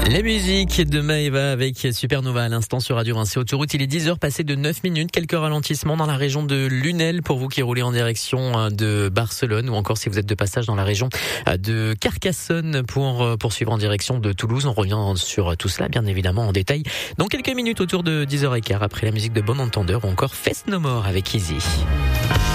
La musique de Maëva avec Supernova à l'instant sur Radio Vinci Autoroute. Il est 10h passé de 9 minutes. Quelques ralentissements dans la région de Lunel pour vous qui roulez en direction de Barcelone ou encore si vous êtes de passage dans la région de Carcassonne pour poursuivre en direction de Toulouse. On revient sur tout cela bien évidemment en détail dans quelques minutes autour de 10h15 après la musique de Bon Entendeur ou encore Fest No More avec Easy.